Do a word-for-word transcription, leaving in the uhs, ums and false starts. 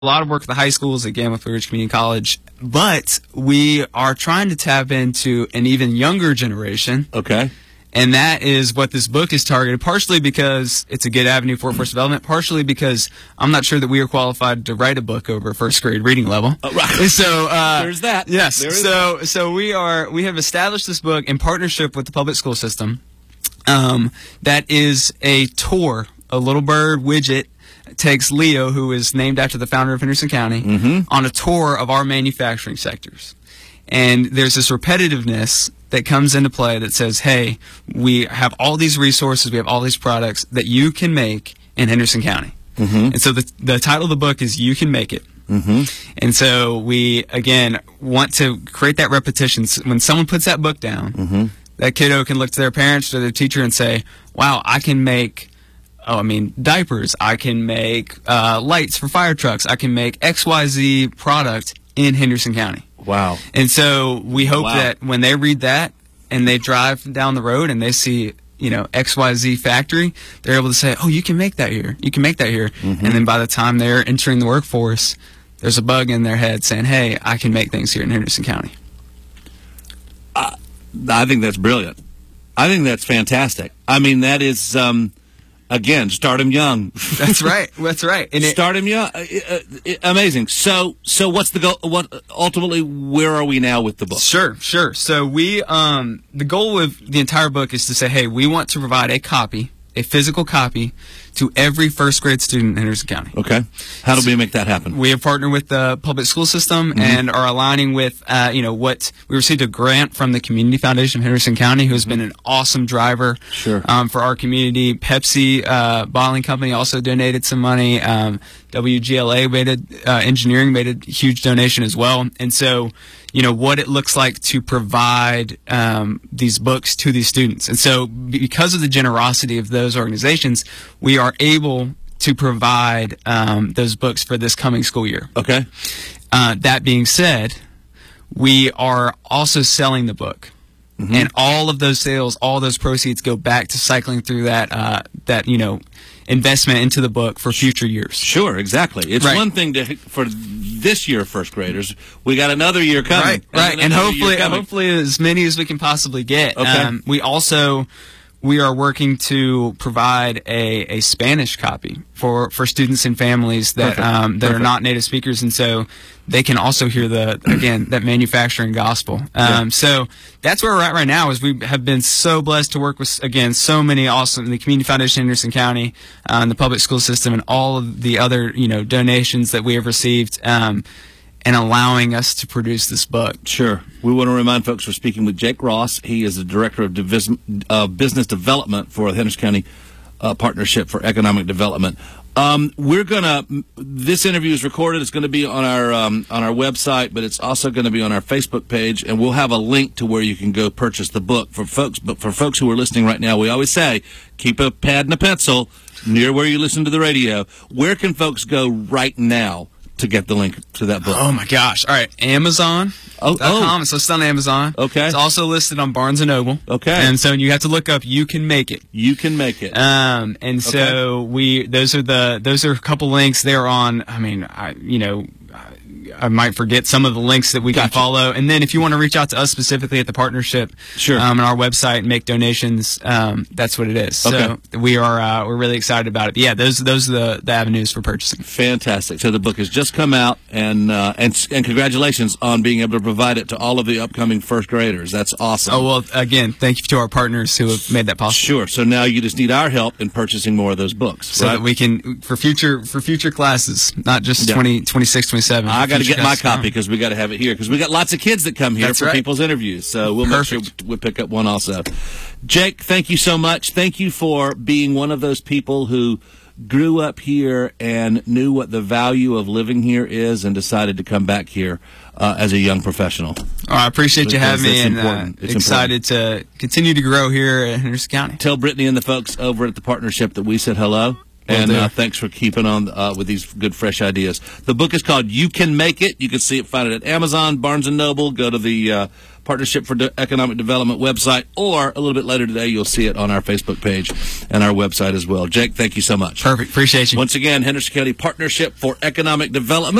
a lot of work with the high schools, again, with Blue Ridge Community College, but we are trying to tap into an even younger generation. Okay. And that is what this book is targeted, partially because it's a good avenue for workforce development, partially because I'm not sure that we are qualified to write a book over first grade reading level. Oh, right. So uh, there's that. Yes. There is so that. so we are we have established this book in partnership with the public school system. Um, that is a tour, a little bird widget. Takes Leo, who is named after the founder of Henderson County, mm-hmm. on a tour of our manufacturing sectors. And there's this repetitiveness that comes into play that says, hey, we have all these resources, we have all these products that you can make in Henderson County. Mm-hmm. And so the, the title of the book is You Can Make It. Mm-hmm. And so we, again, want to create that repetition. So when someone puts that book down, mm-hmm. that kiddo can look to their parents or their teacher and say, wow, I can make... Oh, I mean, diapers. I can make uh, lights for fire trucks. I can make X Y Z product in Henderson County. Wow. And so we hope Wow. that when they read that and they drive down the road and they see, you know, X Y Z factory, they're able to say, oh, you can make that here. You can make that here. Mm-hmm. And then by the time they're entering the workforce, there's a bug in their head saying, hey, I can make things here in Henderson County. Uh, I think that's brilliant. I think that's fantastic. I mean, that is... Um, Again, start them young. That's right. That's right. And it, start them young. Uh, uh, uh, amazing. So, so what's the goal? What ultimately? Where are we now with the book? Sure, sure. So we, um, the goal of the entire book is to say, hey, we want to provide a copy, a physical copy, to every first grade student in Henderson County. Okay. How do we make that happen? We have partnered with the public school system mm-hmm. and are aligning with, uh, you know, what we received a grant from the Community Foundation of Henderson County, who has been an awesome driver sure. um, for our community. Pepsi uh, Bottling Company also donated some money. Um, W G L A made a, uh, Engineering made a huge donation as well. And so, you know, what it looks like to provide um, these books to these students. And so because of the generosity of those organizations, we are able to provide um, those books for this coming school year. Okay. Uh, that being said, we are also selling the book. Mm-hmm. And all of those sales, all those proceeds go back to cycling through that, uh, that you know, investment into the book for future years. Sure, exactly. It's right. one thing to for this year first graders. We got another year coming. Right, right. And hopefully, hopefully as many as we can possibly get. Okay. Um, we also... We are working to provide a, a Spanish copy for, for students and families that um, that Perfect. are not native speakers, and so they can also hear the again that manufacturing gospel. Um, yeah. So that's where we're at right now. Is we have been so blessed to work with again so many awesome the Community Foundation of Henderson County, uh, and the public school system, and all of the other you know donations that we have received. Um, and allowing us to produce this book. Sure. We want to remind folks we're speaking with Jake Ross. He is the Director of Divis- uh, Business Development for the Henderson County uh, Partnership for Economic Development. Um, we're going to, this interview is recorded. It's going to be on our um, on our website, but it's also going to be on our Facebook page, and we'll have a link to where you can go purchase the book for folks. But for folks who are listening right now, we always say, keep a pad and a pencil near where you listen to the radio. Where can folks go right now to get the link to that book? Oh my gosh. All right. Amazon. Oh, oh. It's listed on Amazon. Okay. It's also listed on Barnes and Noble. Okay. And so you have to look up You Can Make It. You Can Make It. Um, and so okay. we, those are the, those are a couple links there on, I mean, I, you know, I might forget some of the links that we gotcha. can follow. And then if you want to reach out to us specifically at the partnership, sure. um, on our website and make donations, um, that's what it is. Okay. So we are, uh, we're really excited about it. But yeah, those, those are the, the avenues for purchasing. Fantastic. So the book has just come out, and, uh, and, and congratulations on being able to provide it to all of the upcoming first graders. That's awesome. Oh, well, again, thank you to our partners who have made that possible. Sure. So now you just need our help in purchasing more of those books. So right? that we can, for future, for future classes, not just yeah. twenty, twenty-six, twenty-seven. I got to get my copy because we got to have it here because we got lots of kids that come here That's for right. people's interviews. So we'll Perfect. make sure we pick up one also. Jake, thank you so much. Thank you for being one of those people who grew up here and knew what the value of living here is and decided to come back here uh, as a young professional. Oh, I appreciate because you having me, and uh, it's excited important. to continue to grow here in Henderson County. Tell Brittany and the folks over at the partnership that we said hello. And uh, thanks for keeping on uh, with these good, fresh ideas. The book is called You Can Make It. You can see it, find it at Amazon, Barnes and Noble. Go to the uh, Partnership for De- Economic Development website, or a little bit later today, you'll see it on our Facebook page and our website as well. Jake, thank you so much. Perfect. Appreciate you. Once again, Henderson County Partnership for Economic Development.